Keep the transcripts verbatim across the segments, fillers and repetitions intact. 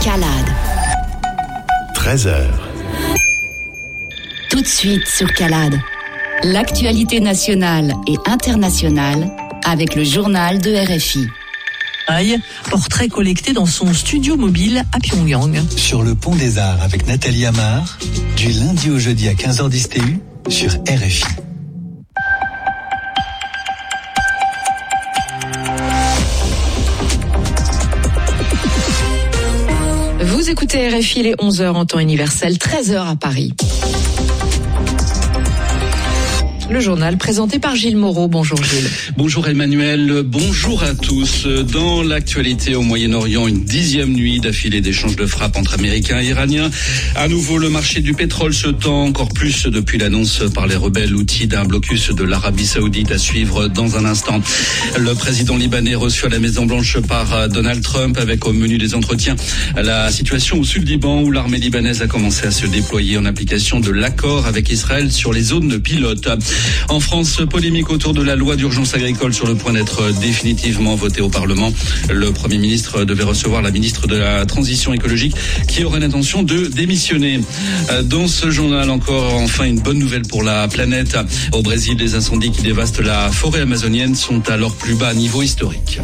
Calade. treize heures. Tout de suite sur Calade. L'actualité nationale et internationale avec le journal de R F I. Portrait collecté dans son studio mobile à Pyongyang. Sur le pont des Arts avec Nathalie Amar, du lundi au jeudi à quinze heures dix T U sur R F I. Vous écoutez R F I, les onze heures en temps universel, treize heures à Paris. Le journal présenté par Gilles Moreau. Bonjour Gilles. Bonjour Emmanuel, bonjour à tous. Dans l'actualité au Moyen-Orient, une dixième nuit d'affilée d'échanges de frappes entre Américains et Iraniens. À nouveau, le marché du pétrole se tend encore plus depuis l'annonce par les rebelles houthis d'un blocus de l'Arabie Saoudite à suivre dans un instant. Le président libanais reçu à la Maison-Blanche par Donald Trump avec au menu des entretiens la situation au sud Liban où l'armée libanaise a commencé à se déployer en application de l'accord avec Israël sur les zones pilotes. En France, polémique autour de la loi d'urgence agricole sur le point d'être définitivement votée au Parlement. Le Premier ministre devait recevoir la ministre de la Transition écologique qui aurait l'intention de démissionner. Dans ce journal encore, enfin une bonne nouvelle pour la planète. Au Brésil, les incendies qui dévastent la forêt amazonienne sont à leur plus bas niveau historique.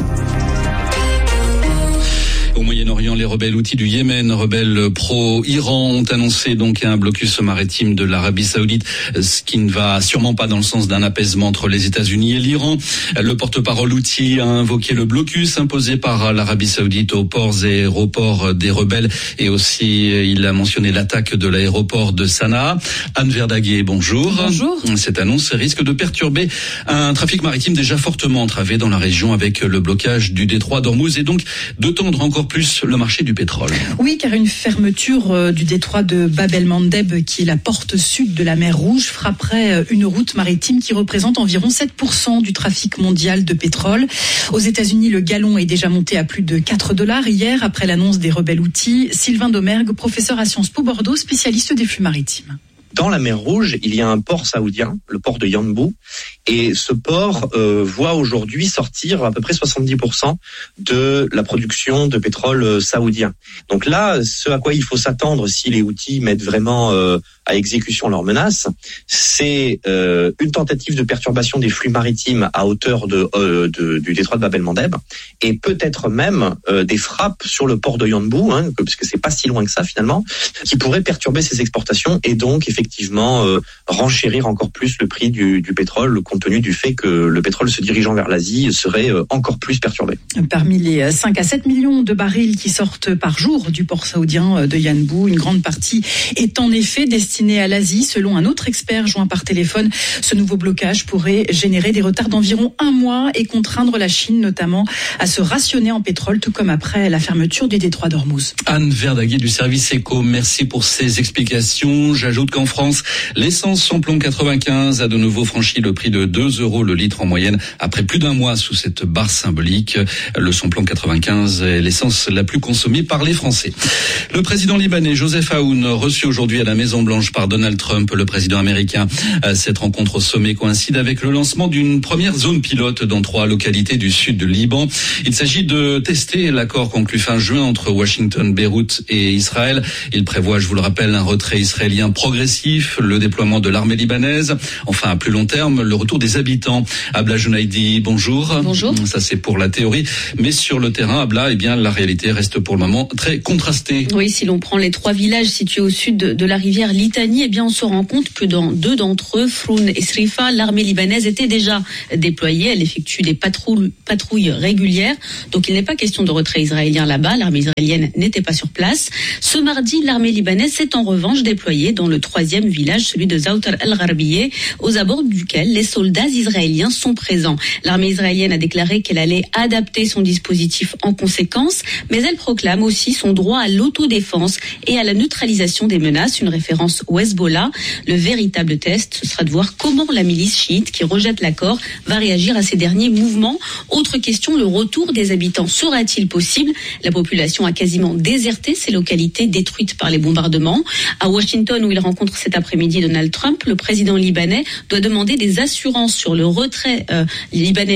Au Moyen-Orient, les rebelles houthis du Yémen, rebelles pro-Iran, ont annoncé donc un blocus maritime de l'Arabie Saoudite, ce qui ne va sûrement pas dans le sens d'un apaisement entre les États-Unis et l'Iran. Le porte-parole houthi a invoqué le blocus imposé par l'Arabie Saoudite aux ports et aéroports des rebelles, et aussi il a mentionné l'attaque de l'aéroport de Sanaa. Anne Verdaguer, bonjour. Bonjour. Cette annonce risque de perturber un trafic maritime déjà fortement entravé dans la région avec le blocage du détroit d'Ormuz et donc de tendre encore plus le marché du pétrole. Oui, car une fermeture euh, du détroit de Bab el-Mandeb, qui est la porte sud de la mer Rouge, frapperait euh, une route maritime qui représente environ sept pour cent du trafic mondial de pétrole. Aux États-Unis, le gallon est déjà monté à plus de quatre dollars hier, après l'annonce des rebelles houthis. Sylvain Domergue, professeur à Sciences Po Bordeaux, spécialiste des flux maritimes. Dans la mer Rouge, il y a un port saoudien, le port de Yanbu, et ce port euh, voit aujourd'hui sortir à peu près soixante-dix pour cent de la production de pétrole saoudien. Donc là, ce à quoi il faut s'attendre si les Houthis mettent vraiment euh, à exécution leurs menaces, c'est euh, une tentative de perturbation des flux maritimes à hauteur de, euh, de du détroit de Bab el-Mandeb, et peut-être même euh, des frappes sur le port de Yanbu, hein, parce que c'est pas si loin que ça finalement, qui pourraient perturber ces exportations et donc effectivement effectivement euh, renchérir encore plus le prix du, du pétrole, compte tenu du fait que le pétrole se dirigeant vers l'Asie serait euh, encore plus perturbé. Parmi les cinq à sept millions de barils qui sortent par jour du port saoudien de Yanbu, une grande partie est en effet destinée à l'Asie. Selon un autre expert joint par téléphone, ce nouveau blocage pourrait générer des retards d'environ un mois et contraindre la Chine notamment à se rationner en pétrole, tout comme après la fermeture du détroit d'Ormuz. Anne Verdaguer du service Éco, merci pour ces explications. J'ajoute qu'en France, l'essence samplon quatre-vingt-quinze a de nouveau franchi le prix de deux euros le litre en moyenne après plus d'un mois sous cette barre symbolique. Le samplon quatre-vingt-quinze est l'essence la plus consommée par les Français. Le président libanais Joseph Aoun, reçu aujourd'hui à la Maison-Blanche par Donald Trump, le président américain. Cette rencontre au sommet coïncide avec le lancement d'une première zone pilote dans trois localités du sud du Liban. Il s'agit de tester l'accord conclu fin juin entre Washington, Beyrouth et Israël. Il prévoit, je vous le rappelle, un retrait israélien progressif, le déploiement de l'armée libanaise, enfin à plus long terme, le retour des habitants. Abla Jounaidi, bonjour. Bonjour. Ça c'est pour la théorie, mais sur le terrain, Abla, eh bien la réalité reste pour le moment très contrastée. Oui, si l'on prend les trois villages situés au sud de, de la rivière Litani, eh bien on se rend compte que dans deux d'entre eux, Froun et Srifa, l'armée libanaise était déjà déployée. Elle effectue des patrouilles, patrouilles régulières, donc il n'est pas question de retrait israélien là-bas. L'armée israélienne n'était pas sur place. Ce mardi, l'armée libanaise s'est en revanche déployée dans le troisième village, celui de Zawtar el-Gharbiyeh, aux abords duquel les soldats israéliens sont présents. L'armée israélienne a déclaré qu'elle allait adapter son dispositif en conséquence, mais elle proclame aussi son droit à l'autodéfense et à la neutralisation des menaces, une référence au Hezbollah. Le véritable test, ce sera de voir comment la milice chiite qui rejette l'accord va réagir à ces derniers mouvements. Autre question, le retour des habitants sera-t-il possible ? La population a quasiment déserté ces localités détruites par les bombardements. À Washington, où il rencontre cet après-midi Donald Trump, le président libanais doit demander des assurances sur le retrait euh, libanais du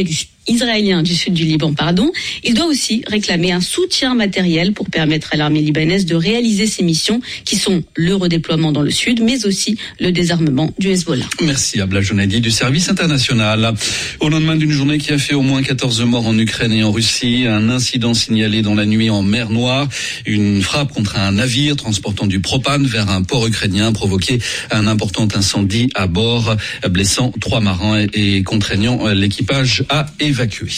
israélien du sud du Liban, pardon. Il doit aussi réclamer un soutien matériel pour permettre à l'armée libanaise de réaliser ses missions, qui sont le redéploiement dans le sud, mais aussi le désarmement du Hezbollah. Merci Abla Jonadi du service international. Au lendemain d'une journée qui a fait au moins quatorze morts en Ukraine et en Russie, un incident signalé dans la nuit en mer Noire, une frappe contre un navire transportant du propane vers un port ukrainien provoqué un important incendie à bord, blessant trois marins et contraignant l'équipage à évacuer.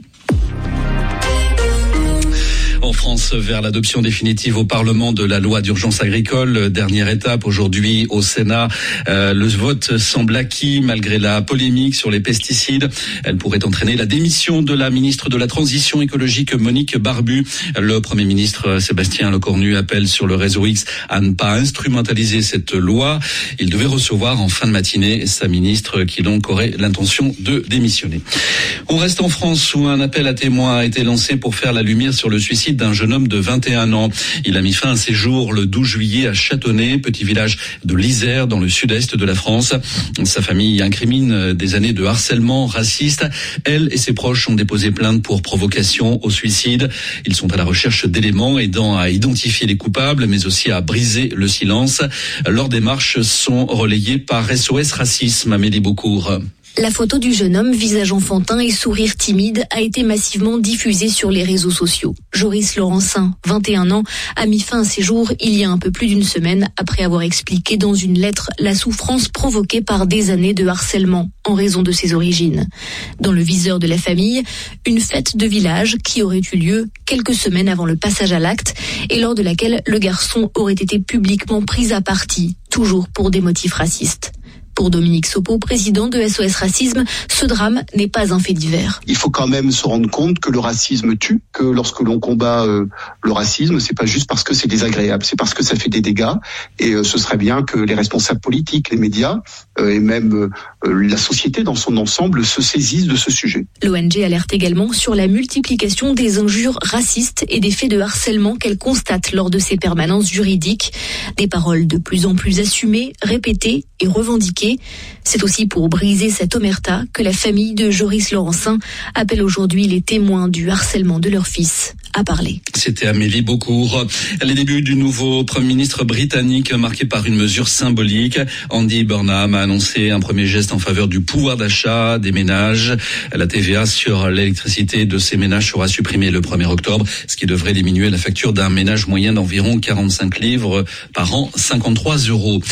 En France, vers l'adoption définitive au Parlement de la loi d'urgence agricole. Dernière étape aujourd'hui au Sénat. Euh, le vote semble acquis malgré la polémique sur les pesticides. Elle pourrait entraîner la démission de la ministre de la Transition écologique Monique Barbu. Le Premier ministre Sébastien Lecornu appelle sur le réseau X à ne pas instrumentaliser cette loi. Il devait recevoir en fin de matinée sa ministre qui donc aurait l'intention de démissionner. On reste en France où un appel à témoins a été lancé pour faire la lumière sur le suicide d'un jeune homme de vingt et un ans. Il a mis fin à ses jours le douze juillet à Châtenay, petit village de l'Isère dans le sud-est de la France. Sa famille incrimine des années de harcèlement raciste. Elle et ses proches ont déposé plainte pour provocation au suicide. Ils sont à la recherche d'éléments aidant à identifier les coupables, mais aussi à briser le silence. Leurs démarches sont relayées par S O S Racisme. Amélie Beaucourt. La photo du jeune homme, visage enfantin et sourire timide, a été massivement diffusée sur les réseaux sociaux. Joris Laurencin, vingt et un ans, a mis fin à ses jours il y a un peu plus d'une semaine après avoir expliqué dans une lettre la souffrance provoquée par des années de harcèlement en raison de ses origines. Dans le viseur de la famille, une fête de village qui aurait eu lieu quelques semaines avant le passage à l'acte et lors de laquelle le garçon aurait été publiquement pris à partie, toujours pour des motifs racistes. Pour Dominique Sopo, président de S O S Racisme, ce drame n'est pas un fait divers. Il faut quand même se rendre compte que le racisme tue, que lorsque l'on combat euh, le racisme, c'est pas juste parce que c'est désagréable, c'est parce que ça fait des dégâts. Et euh, ce serait bien que les responsables politiques, les médias euh, et même euh, la société dans son ensemble se saisissent de ce sujet. L'O N G alerte également sur la multiplication des injures racistes et des faits de harcèlement qu'elle constate lors de ses permanences juridiques. Des paroles de plus en plus assumées, répétées et revendiquées. C'est aussi pour briser cette omerta que la famille de Joris Laurencin appelle aujourd'hui les témoins du harcèlement de leur fils à parler. C'était Amélie Beaucourt. Les débuts du nouveau Premier ministre britannique marqués par une mesure symbolique. Andy Burnham a annoncé un premier geste en faveur du pouvoir d'achat des ménages. La T V A sur l'électricité de ces ménages sera supprimée le premier octobre, ce qui devrait diminuer la facture d'un ménage moyen d'environ quarante-cinq livres par an, cinquante-trois euros.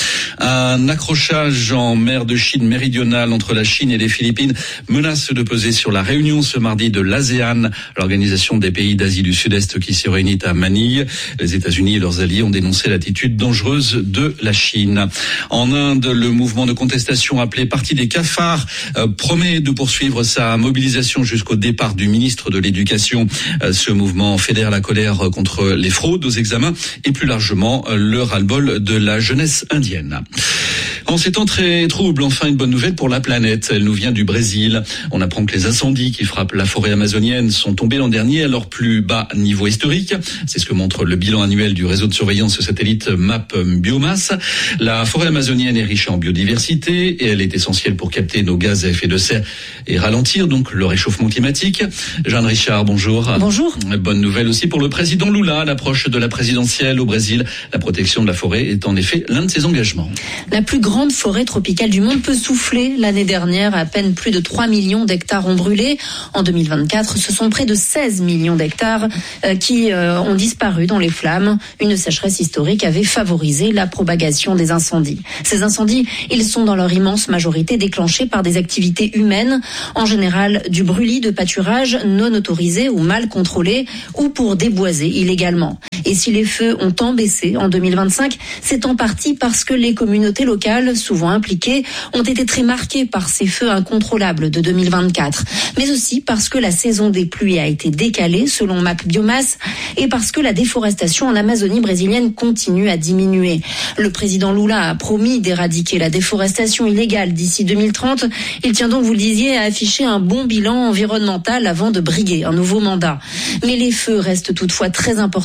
Un accrochage en mer de Chine méridionale entre la Chine et les Philippines menace de peser sur la réunion ce mardi de l'ASEAN, l'organisation des pays d'Asie du Sud-Est qui se réunit à Manille. Les États-Unis et leurs alliés ont dénoncé l'attitude dangereuse de la Chine. En Inde, le mouvement de contestation appelé Parti des cafards euh, promet de poursuivre sa mobilisation jusqu'au départ du ministre de l'Éducation. Euh, ce mouvement fédère la colère contre les fraudes aux examens et plus largement euh, le ras-le-bol de la jeunesse indienne. En ces temps très troubles, enfin une bonne nouvelle pour la planète. Elle nous vient du Brésil. On apprend que les incendies qui frappent la forêt amazonienne sont tombés l'an dernier à leur plus bas niveau historique. C'est ce que montre le bilan annuel du réseau de surveillance satellite Map Biomasse. La forêt amazonienne est riche en biodiversité et elle est essentielle pour capter nos gaz à effet de serre et ralentir donc le réchauffement climatique. Jeanne Richard, bonjour. Bonjour. Bonne nouvelle aussi pour le président Lula. À l'approche de la présidentielle au Brésil, la protection de la forêt est en effet l'un de ses engagements. La plus grande forêt tropicale du monde peut souffler. L'année dernière, à peine plus de trois millions d'hectares ont brûlé. En deux mille vingt-quatre, ce sont près de seize millions d'hectares euh, qui euh, ont disparu dans les flammes. Une sécheresse historique avait favorisé la propagation des incendies. Ces incendies, ils sont dans leur immense majorité déclenchés par des activités humaines, en général du brûlis de pâturage non autorisé ou mal contrôlé, ou pour déboiser illégalement. Et si les feux ont tant baissé en deux mille vingt-cinq, c'est en partie parce que les communautés locales, souvent impliquées, ont été très marquées par ces feux incontrôlables de deux mille vingt-quatre. Mais aussi parce que la saison des pluies a été décalée, selon Map Biomasse, et parce que la déforestation en Amazonie brésilienne continue à diminuer. Le président Lula a promis d'éradiquer la déforestation illégale d'ici deux mille trente. Il tient donc, vous le disiez, à afficher un bon bilan environnemental avant de briguer un nouveau mandat. Mais les feux restent toutefois très importants ailleurs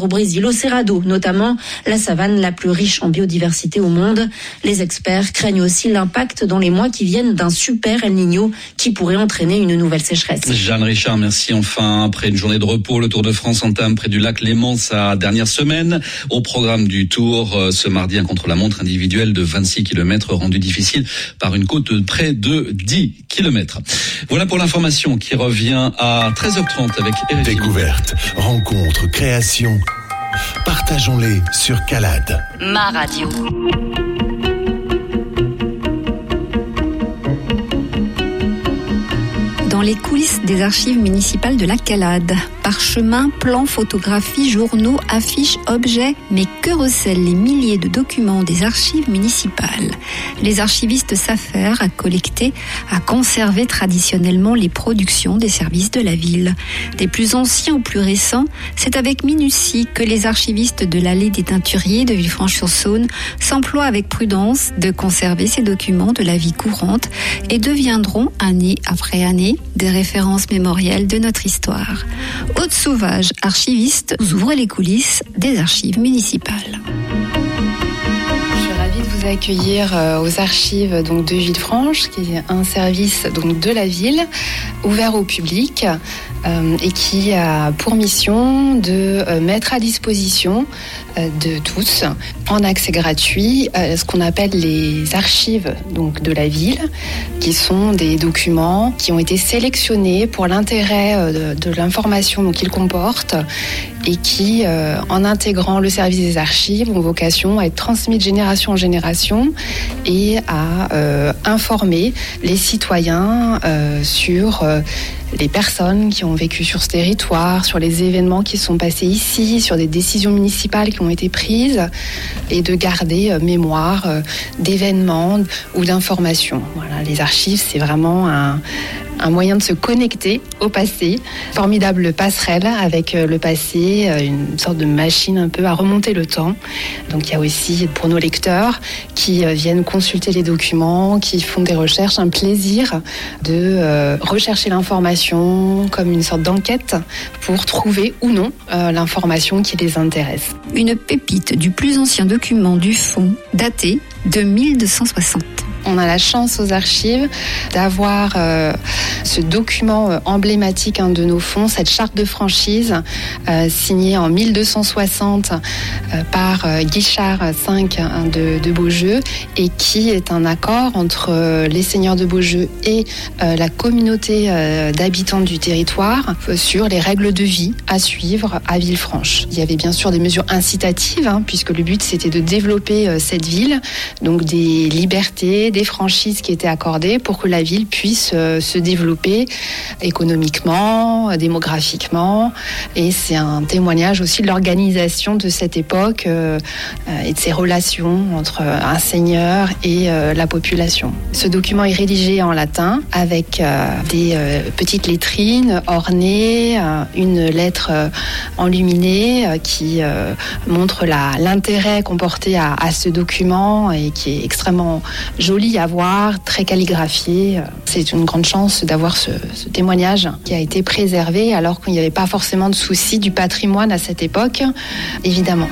au Brésil, au Cerrado notamment, la savane la plus riche en biodiversité au monde. Les experts craignent aussi l'impact dans les mois qui viennent d'un super El Niño qui pourrait entraîner une nouvelle sécheresse. Jeanne Richard, merci. Enfin, après une journée de repos, le Tour de France entame près du lac Léman sa dernière semaine. Au programme du Tour, ce mardi, un contre-la-montre individuel de vingt-six kilomètres rendu difficile par une côte de près de dix kilomètres. Voilà pour l'information qui revient à treize heures trente avec R F I. Découverte, rencontre, création. Partageons-les sur Calade. Ma radio. Dans les coulisses des archives municipales de la Calade. Parchemins, plans, photographies, journaux, affiches, objets, mais que recèlent les milliers de documents des archives municipales? Les archivistes s'affairent à collecter, à conserver traditionnellement les productions des services de la ville. Des plus anciens aux plus récents, c'est avec minutie que les archivistes de l'allée des Teinturiers de Villefranche-sur-Saône s'emploient avec prudence de conserver ces documents de la vie courante et deviendront, année après année, des références mémorielles de notre histoire. Aude Sauvage, archiviste, vous ouvre les coulisses des archives municipales. Je suis ravie de vous accueillir aux archives donc de Villefranche, qui est un service donc de la ville ouvert au public euh, et qui a pour mission de euh, mettre à disposition euh, de tous en accès gratuit euh, ce qu'on appelle les archives donc de la ville, qui sont des documents qui ont été sélectionnés pour l'intérêt euh, de, de l'information donc qu'ils comportent et qui, euh, en intégrant le service des archives, ont vocation à être transmis de génération en génération et à euh, informer les citoyens euh, sur euh, les personnes qui ont vécu sur ce territoire, sur les événements qui sont passés ici, sur des décisions municipales qui ont été prises, et de garder euh, mémoire euh, d'événements ou d'informations. Voilà, les archives, c'est vraiment un, un moyen de se connecter au passé, formidable passerelle avec le passé, une sorte de machine un peu à remonter le temps. Donc il y a aussi pour nos lecteurs qui viennent consulter les documents, qui font des recherches, un plaisir de euh, rechercher l'information comme une sorte d'enquête pour trouver ou non euh, l'information qui les intéresse. Une pépite du plus ancien document du fonds, daté de mille deux cent soixante. On a la chance aux archives d'avoir euh, ce document euh, emblématique hein, de nos fonds, cette charte de franchise euh, signée en mille deux cent soixante euh, par euh, Guichard cinq hein, de, de Beaujeu, et qui est un accord entre euh, les seigneurs de Beaujeu et euh, la communauté euh, d'habitants du territoire euh, sur les règles de vie à suivre à Villefranche. Il y avait bien sûr des mesures incitatives hein, puisque le but c'était de développer euh, cette ville, donc des libertés, des franchises qui étaient accordées pour que la ville puisse euh, se développer économiquement, euh, démographiquement. Et c'est un témoignage aussi de l'organisation de cette époque euh, euh, et de ses relations entre un seigneur et euh, la population. Ce document est rédigé en latin avec euh, des euh, petites lettrines ornées, euh, une lettre euh, enluminée euh, qui euh, montre la, l'intérêt qu'on portait à, à ce document et qui est extrêmement joli à voir, très calligraphié. C'est une grande chance d'avoir ce, ce témoignage qui a été préservé alors qu'il n'y avait pas forcément de souci du patrimoine à cette époque, évidemment.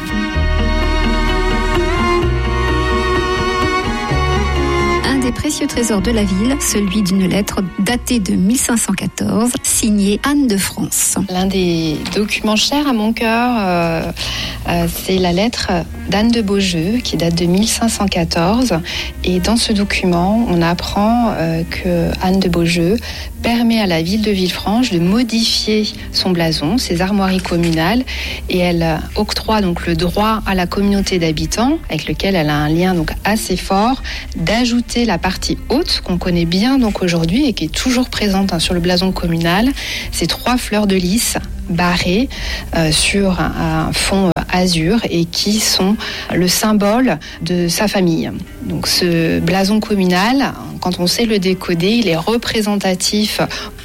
Des précieux trésors de la ville, celui d'une lettre datée de mille cinq cent quatorze, signée Anne de France. L'un des documents chers à mon cœur, euh, euh, c'est la lettre d'Anne de Beaujeu, qui date de mille cinq cent quatorze. Et dans ce document, on apprend euh, que Anne de Beaujeu permet à la ville de Villefranche de modifier son blason, ses armoiries communales, et elle octroie donc le droit à la communauté d'habitants, avec lequel elle a un lien donc assez fort, d'ajouter la partie haute qu'on connaît bien donc aujourd'hui et qui est toujours présente hein, sur le blason communal, ces trois fleurs de lys barrées euh, sur un, un fond euh, azur et qui sont le symbole de sa famille. Donc ce blason communal, quand on sait le décoder, il est représentatif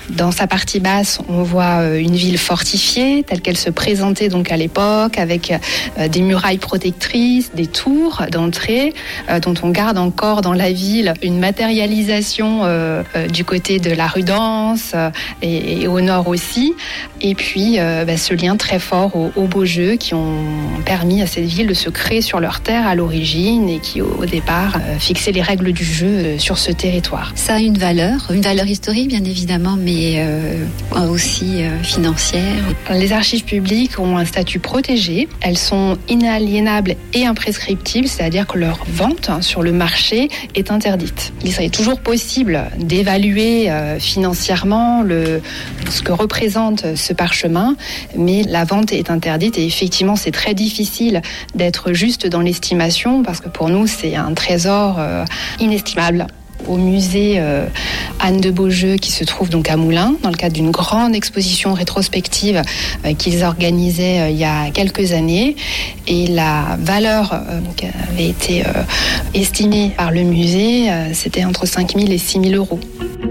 Dans sa partie basse, on voit une ville fortifiée telle qu'elle se présentait donc à l'époque, avec des murailles protectrices, des tours d'entrée, dont on garde encore dans la ville une matérialisation euh, euh, du côté de la rue d'Anse euh, et, et au nord aussi. Et puis euh, bah, ce lien très fort aux, aux Beaujeu qui ont permis à cette ville de se créer sur leur terre à l'origine et qui au, au départ euh, fixaient les règles du jeu euh, sur ce territoire. Ça a une valeur, une valeur historique bien évidemment, mais euh, aussi euh, financière. Les archives publiques ont un statut protégé. Elles sont inaliénables et imprescriptibles, c'est-à-dire que leur vente sur le marché est interdite. Il serait toujours possible d'évaluer euh, financièrement le, ce que représente ce parchemin, mais la vente est interdite et effectivement c'est très difficile d'être juste dans l'estimation parce que pour nous c'est un trésor euh, inestimable. Au musée euh, Anne de Beaujeu qui se trouve donc à Moulins dans le cadre d'une grande exposition rétrospective euh, qu'ils organisaient euh, il y a quelques années et la valeur euh, qui avait été euh, estimée par le musée euh, c'était entre cinq mille et six mille euros.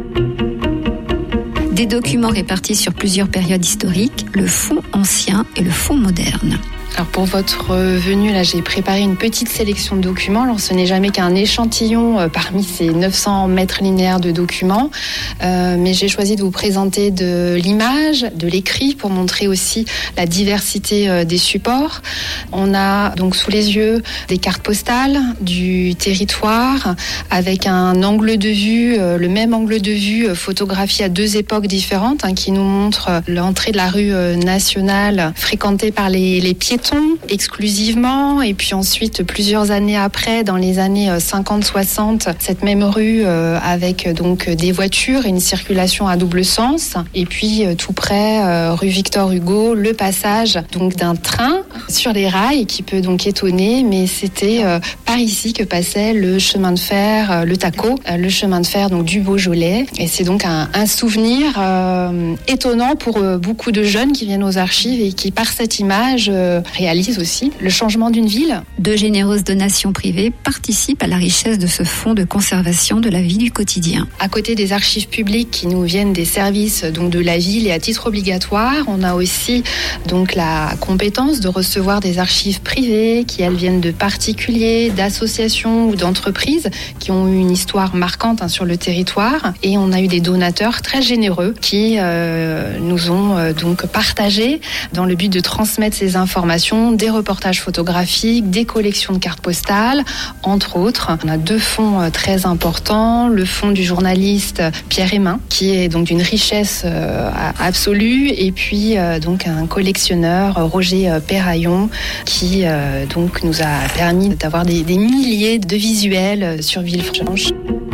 Des documents répartis sur plusieurs périodes historiques, le fonds ancien et le fonds moderne. Alors pour votre venue, là, j'ai préparé une petite sélection de documents. Alors ce n'est jamais qu'un échantillon euh, parmi ces neuf cents mètres linéaires de documents, euh, mais j'ai choisi de vous présenter de l'image, de l'écrit pour montrer aussi la diversité euh, des supports. On a donc sous les yeux des cartes postales du territoire avec un angle de vue, euh, le même angle de vue euh, photographié à deux époques différentes, hein, qui nous montre euh, l'entrée de la rue euh, nationale fréquentée par les, les piétons exclusivement et puis ensuite plusieurs années après dans les années cinquante soixante cette même rue euh, avec donc des voitures et une circulation à double sens et puis euh, tout près euh, rue Victor Hugo le passage donc d'un train sur les rails qui peut donc étonner mais c'était euh, par ici que passait le chemin de fer euh, le Taco euh, le chemin de fer donc du Beaujolais et c'est donc un, un souvenir euh, étonnant pour euh, beaucoup de jeunes qui viennent aux archives et qui par cette image euh, réalise aussi le changement d'une ville. De généreuses donations privées participent à la richesse de ce fonds de conservation de la vie du quotidien. À côté des archives publiques qui nous viennent des services donc de la ville et à titre obligatoire, on a aussi donc la compétence de recevoir des archives privées qui elles viennent de particuliers, d'associations ou d'entreprises qui ont eu une histoire marquante hein, sur le territoire et on a eu des donateurs très généreux qui euh, nous ont euh, donc partagé dans le but de transmettre ces informations des reportages photographiques, des collections de cartes postales, entre autres. On a deux fonds très importants. Le fonds du journaliste Pierre Hémin, qui est donc d'une richesse absolue, et puis donc un collectionneur, Roger Perraillon, qui donc nous a permis d'avoir des, des milliers de visuels sur Villefranche.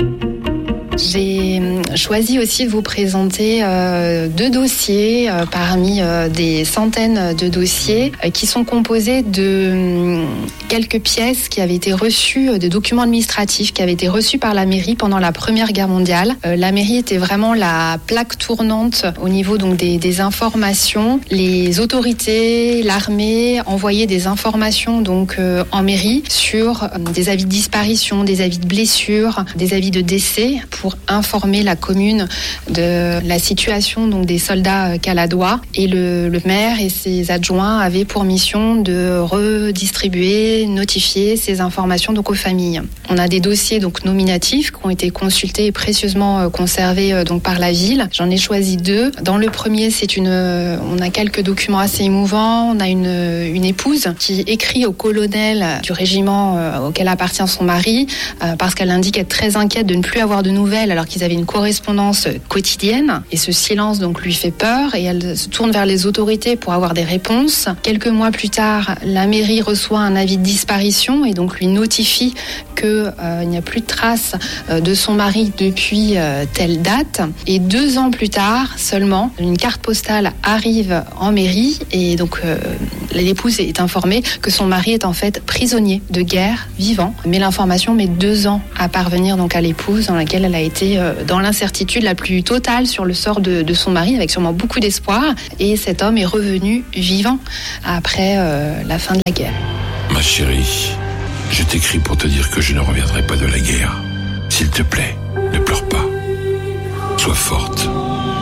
J'ai choisi aussi de vous présenter euh, deux dossiers euh, parmi euh, des centaines de dossiers euh, qui sont composés de euh, quelques pièces qui avaient été reçues, euh, des documents administratifs qui avaient été reçus par la mairie pendant la Première Guerre mondiale. Euh, la mairie était vraiment la plaque tournante au niveau donc des, des informations. Les autorités, l'armée envoyaient des informations donc euh, en mairie sur euh, des avis de disparition, des avis de blessures, des avis de décès pour informer la commune de la situation donc des soldats caladois et le, le maire et ses adjoints avaient pour mission de redistribuer, notifier ces informations donc aux familles. On a des dossiers donc nominatifs qui ont été consultés et précieusement conservés donc par la ville. J'en ai choisi deux. Dans le premier, c'est une, on a quelques documents assez émouvants. On a une, une épouse qui écrit au colonel du régiment auquel appartient son mari parce qu'elle indique être très inquiète de ne plus avoir de nouvelles alors qu'ils avaient une correspondance quotidienne et ce silence donc lui fait peur et elle se tourne vers les autorités pour avoir des réponses. Quelques mois plus tard, la mairie reçoit un avis de disparition et donc lui notifie qu'il euh, n'y a plus de traces euh, de son mari depuis euh, telle date et deux ans plus tard seulement, une carte postale arrive en mairie et donc euh, l'épouse est informée que son mari est en fait prisonnier de guerre vivant mais l'information met deux ans à parvenir donc à l'épouse dans laquelle elle a été dans l'incertitude la plus totale sur le sort de, de son mari, avec sûrement beaucoup d'espoir. Et cet homme est revenu vivant après euh, la fin de la guerre. Ma chérie, je t'écris pour te dire que je ne reviendrai pas de la guerre. S'il te plaît, ne pleure pas. Sois forte.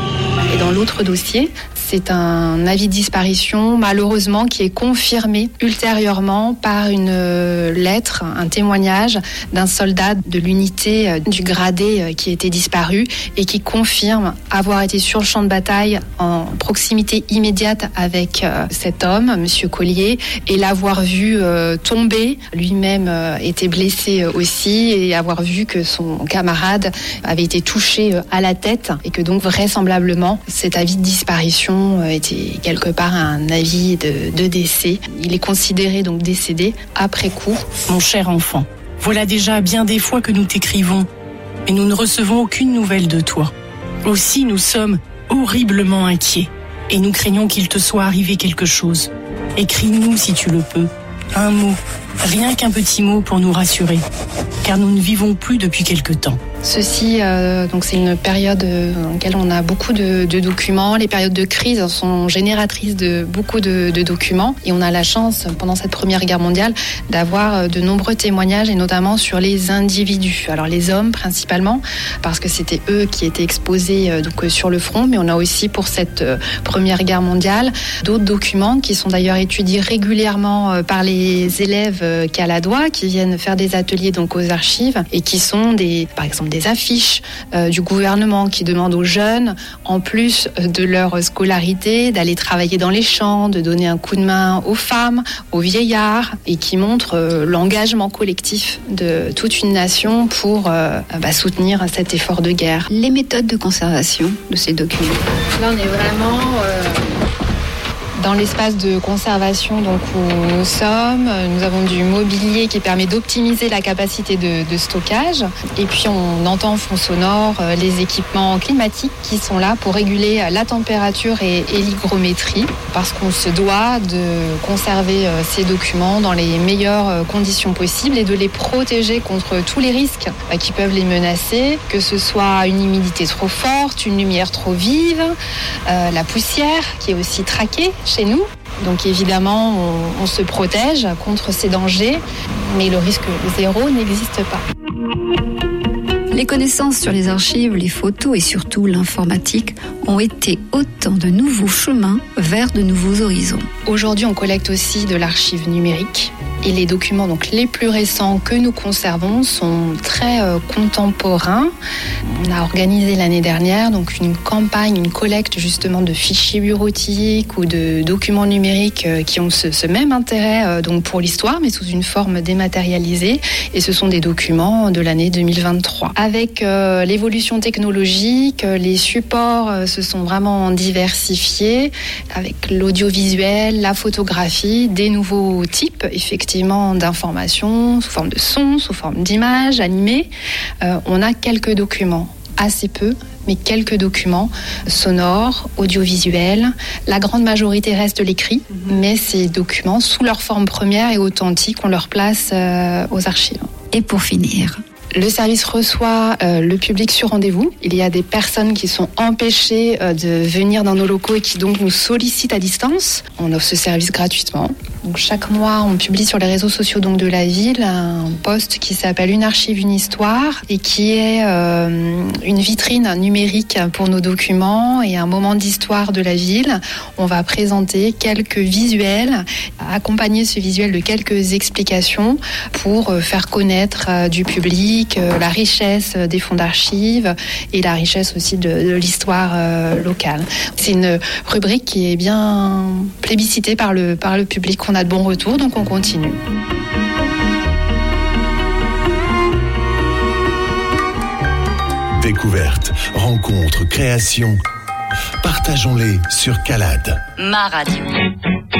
Et dans l'autre dossier, c'est un avis de disparition, malheureusement, qui est confirmé ultérieurement par une lettre, un témoignage d'un soldat de l'unité du gradé qui était disparu et qui confirme avoir été sur le champ de bataille en proximité immédiate avec cet homme, Monsieur Collier, et l'avoir vu tomber. Lui-même était blessé aussi et avoir vu que son camarade avait été touché à la tête et que donc vraisemblablement cet avis de disparition était quelque part un avis de, de décès. Il est considéré donc décédé après coup. Mon cher enfant, voilà déjà bien des fois que nous t'écrivons, mais nous ne recevons aucune nouvelle de toi. Aussi nous sommes horriblement inquiets et nous craignons qu'il te soit arrivé quelque chose. Écris-nous si tu le peux, un mot, rien qu'un petit mot pour nous rassurer, car nous ne vivons plus depuis quelque temps. Ceci, euh, donc c'est une période dans laquelle on a beaucoup de, de documents. Les périodes de crise sont génératrices de beaucoup de, de documents. Et on a la chance, pendant cette Première Guerre mondiale, d'avoir de nombreux témoignages, et notamment sur les individus. Alors les hommes principalement, parce que c'était eux qui étaient exposés euh, donc, sur le front. Mais on a aussi, pour cette euh, Première Guerre mondiale, d'autres documents qui sont d'ailleurs étudiés régulièrement euh, par les élèves euh, caladois, qui viennent faire des ateliers donc, aux archives, et qui sont des, par exemple, des affiches euh, du gouvernement qui demandent aux jeunes, en plus de leur scolarité, d'aller travailler dans les champs, de donner un coup de main aux femmes, aux vieillards, et qui montrent euh, l'engagement collectif de toute une nation pour euh, bah, soutenir cet effort de guerre. Les méthodes de conservation de ces documents. Là, on est vraiment euh, dans l'espace de conservation donc, où nous sommes. Nous avons du mobilier qui permet d'optimiser la capacité de, de stockage. Et puis, on entend en fond sonore euh, les équipements climatiques qui sont là pour réguler la température et, et l'hygrométrie, parce qu'on se doit de conserver euh, ces documents dans les meilleures euh, conditions possibles et de les protéger contre tous les risques euh, qui peuvent les menacer, que ce soit une humidité trop forte, une lumière trop vive, euh, la poussière qui est aussi traquée chez nous. Donc évidemment, on, on se protège contre ces dangers, mais le risque zéro n'existe pas. Les connaissances sur les archives, les photos et surtout l'informatique ont été autant de nouveaux chemins vers de nouveaux horizons. Aujourd'hui, on collecte aussi de l'archive numérique. Et les documents donc, les plus récents que nous conservons sont très euh, contemporains. On a organisé l'année dernière donc, une campagne, une collecte justement de fichiers bureautiques ou de documents numériques euh, qui ont ce, ce même intérêt euh, donc, pour l'histoire, mais sous une forme dématérialisée. Et ce sont des documents de l'année deux mille vingt-trois. Avec euh, l'évolution technologique, euh, les supports euh, se sont vraiment diversifiés, avec l'audiovisuel, la photographie, des nouveaux types, effectivement, d'informations, sous forme de son, sous forme d'images animées. Euh, on a quelques documents, assez peu, mais quelques documents sonores, audiovisuels. La grande majorité reste l'écrit, mais ces documents, sous leur forme première et authentique, on leur place euh, aux archives. Et pour finir, le service reçoit euh, le public sur rendez-vous. Il y a des personnes qui sont empêchées euh, de venir dans nos locaux et qui donc nous sollicitent à distance. On offre ce service gratuitement. Donc chaque mois, on publie sur les réseaux sociaux donc de la ville un post qui s'appelle Une archive, une histoire et qui est euh, une vitrine numérique pour nos documents et un moment d'histoire de la ville. On va présenter quelques visuels, accompagner ce visuel de quelques explications pour euh, faire connaître euh, du public euh, la richesse des fonds d'archives et la richesse aussi de, de l'histoire euh, locale. C'est une rubrique qui est bien plébiscitée par le, par le public. On a de bons retours, donc on continue. Découvertes, rencontres, créations, partageons-les sur Calade. Ma radio.